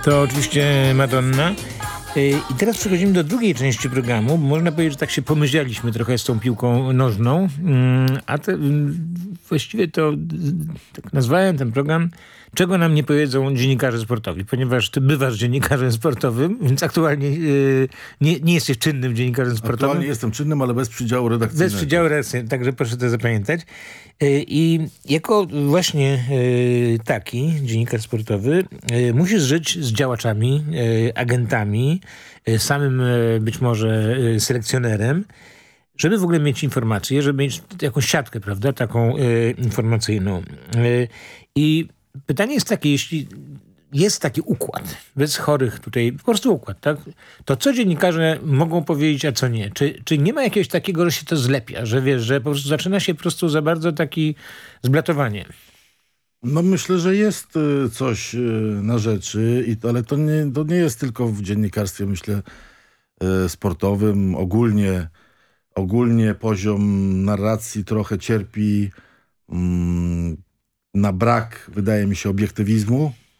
To oczywiście Madonna. I teraz przechodzimy do drugiej części programu. Można powiedzieć, że tak się pomyśleliśmy trochę z tą piłką nożną, właściwie to tak nazwałem ten program "Czego nam nie powiedzą dziennikarze sportowi", ponieważ ty bywasz dziennikarzem sportowym, więc aktualnie nie jesteś czynnym dziennikarzem sportowym. Aktualnie jestem czynnym, ale bez przydziału redakcyjnego. Bez przydziału redakcyjnego, także proszę to zapamiętać. I jako właśnie taki dziennikarz sportowy musisz żyć z działaczami, agentami, samym być może selekcjonerem, żeby w ogóle mieć informacje, żeby mieć jakąś siatkę, prawda, taką informacyjną. I pytanie jest takie, jeśli jest taki układ, bez chorych tutaj, po prostu układ, tak? To co dziennikarze mogą powiedzieć, a co nie? Czy nie ma jakiegoś takiego, że się to zlepia, że wiesz, że po prostu zaczyna się po prostu za bardzo taki zblatowanie? No myślę, że jest coś na rzeczy, ale to nie jest tylko w dziennikarstwie, myślę, sportowym. Ogólnie poziom narracji trochę cierpi na brak, wydaje mi się, obiektywizmu.